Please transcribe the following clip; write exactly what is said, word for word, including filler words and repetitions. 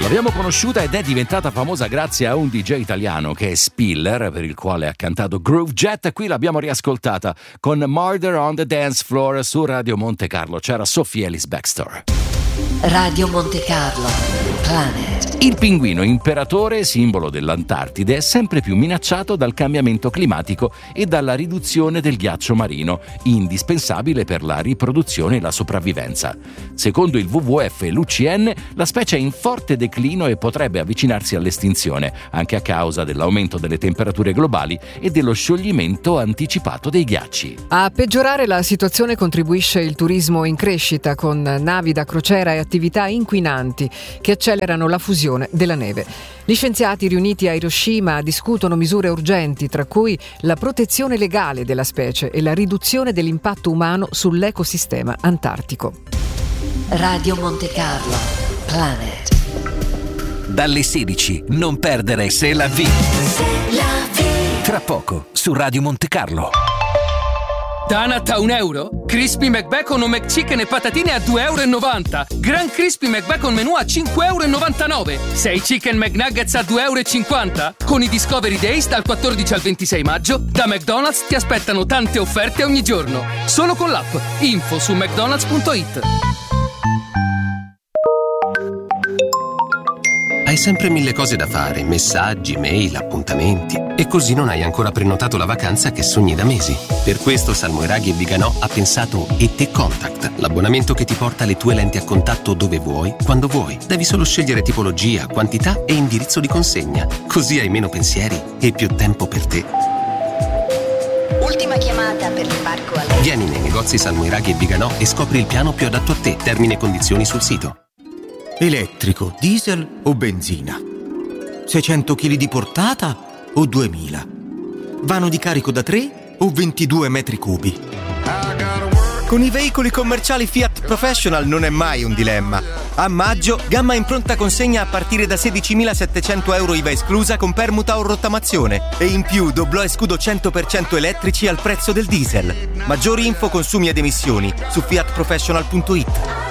L'abbiamo conosciuta ed è diventata famosa grazie a un D J italiano che è Spiller, per il quale ha cantato Groove Jet. Qui l'abbiamo riascoltata con Murder on the Dance Floor su Radio Monte Carlo. C'era Sophie Ellis Bextor. Radio Monte Carlo, Planet. Il pinguino imperatore, simbolo dell'Antartide, è sempre più minacciato dal cambiamento climatico e dalla riduzione del ghiaccio marino, indispensabile per la riproduzione e la sopravvivenza. Secondo il W W F e l'U C N, la specie è in forte declino e potrebbe avvicinarsi all'estinzione, anche a causa dell'aumento delle temperature globali e dello scioglimento anticipato dei ghiacci. A peggiorare la situazione contribuisce il turismo in crescita, con navi da crociera e attività inquinanti che accelerano la fusione della neve. Gli scienziati riuniti a Hiroshima discutono misure urgenti, tra cui la protezione legale della specie e la riduzione dell'impatto umano sull'ecosistema antartico. Radio Monte Carlo, Planet. Dalle sedici, non perdere C'est la vie. C'est la vie. Tra poco, su Radio Monte Carlo. Donut a un euro? Crispy McBacon o McChicken e patatine a due e novanta euro. Gran Crispy McBacon menù a cinque e novantanove euro. sei Chicken McNuggets a due e cinquanta euro. Con i Discovery Days dal quattordici al ventisei maggio, da McDonald's ti aspettano tante offerte ogni giorno. Solo con l'app. Info su mcdonalds punto it. Hai sempre mille cose da fare, messaggi, mail, appuntamenti, e così non hai ancora prenotato la vacanza che sogni da mesi. Per questo Salmoiraghi e Viganò ha pensato E T Contact, l'abbonamento che ti porta le tue lenti a contatto dove vuoi, quando vuoi. Devi solo scegliere tipologia, quantità e indirizzo di consegna. Così hai meno pensieri e più tempo per te. Ultima chiamata per l'imbarco a lei. Vieni nei negozi Salmoiraghi e Viganò e scopri il piano più adatto a te. Termini e condizioni sul sito. Elettrico, diesel o benzina? seicento chili di portata o duemila? Vano di carico da tre o ventidue metri cubi? Con i veicoli commerciali Fiat Professional non è mai un dilemma. A maggio, gamma in pronta consegna a partire da sedicimilasettecento euro I V A esclusa con permuta o rottamazione. E in più doblò e scudo cento per cento elettrici al prezzo del diesel. Maggiori info, consumi ed emissioni su fiat professional punto it.